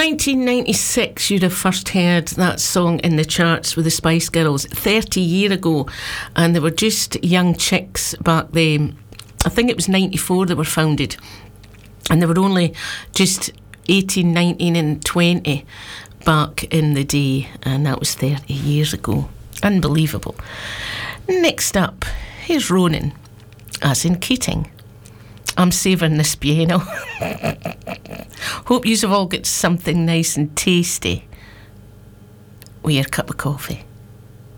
1996, you'd have first heard that song in the charts with the Spice Girls 30 years ago, and they were just young chicks back then. I think it was 94 they were founded, and they were only just 18, 19 and 20 back in the day, and that was 30 years ago. Unbelievable. Next up, here's Ronan, as in Keating. I'm savouring this piano. Hope you've all got something nice and tasty with your cup of coffee.